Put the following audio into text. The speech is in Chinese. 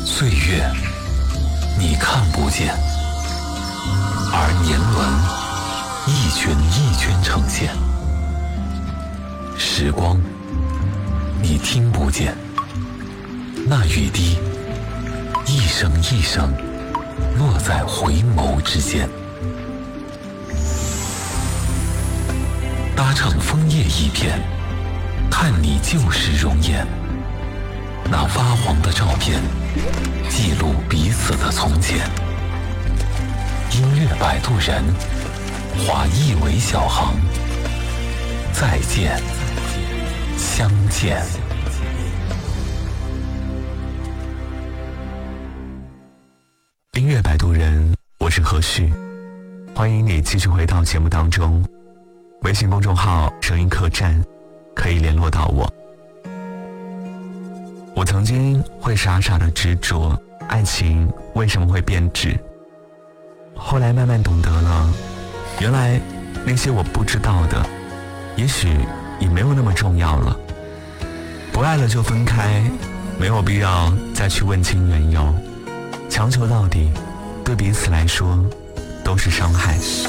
岁月你看不见，而年轮一圈一圈呈现。时光你听不见，那雨滴一声一声落在回眸之间。搭乘枫叶一片，看你旧时容颜。那发黄的照片，记录彼此的从前。音乐摆渡人，划一尾小航。再见，相见。 音乐摆渡人，我是何旭，欢迎你继续回到节目当中。微信公众号声音客栈可以联络到我。我曾经会傻傻的执着爱情为什么会变质，后来慢慢懂得了，原来那些我不知道的也许也没有那么重要了。不爱了就分开，没有必要再去问清缘由，强求到底对彼此来说都是伤害。